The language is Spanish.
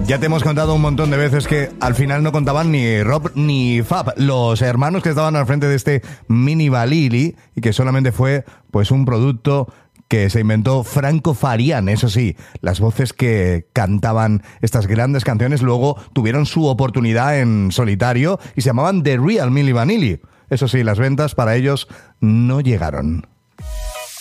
Ya te hemos contado un montón de veces que al final no contaban ni Rob ni Fab, los hermanos que estaban al frente de este Mini Balili, y que solamente fue pues un producto que se inventó Franco Farian. Eso sí, las voces que cantaban estas grandes canciones luego tuvieron su oportunidad en solitario y se llamaban The Real Milli Vanilli. Eso sí, las ventas para ellos no llegaron.